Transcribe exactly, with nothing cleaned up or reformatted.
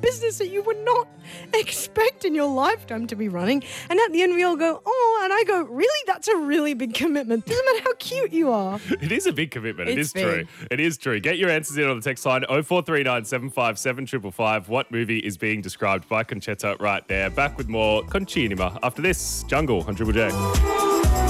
business that you would not expect in your lifetime to be running. And at the end, we all go, oh, and I go, really? That's a really big commitment. Doesn't matter how cute you are. It is a big commitment. It It's is true. big. It is true. Get your answers in on the text line oh four three nine, seven five seven, five five five. What movie is being described by Conchetta right there? Back with more Conchita after this. Jungle on Triple J.